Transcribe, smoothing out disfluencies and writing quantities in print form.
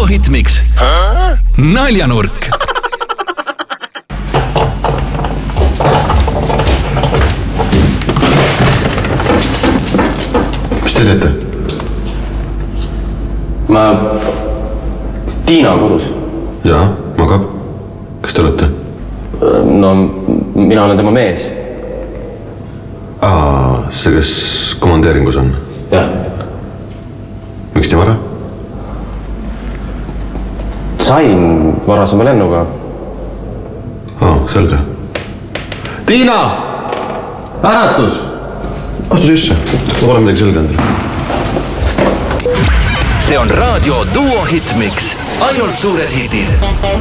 Hitmix. Naljanurk. Mis te teete? Tiina kodus. Jaa, magab. Kas te olete? No, mina olen tema mees. See, kes komandeeringus on? Jah. Miks nii vara? Sain varasema lennuga. Selge. Tiina! Äratus! Astu sisse. Ma olen midagi selge endale. See on raadio Duo Hitmix. Ainult suured hitid.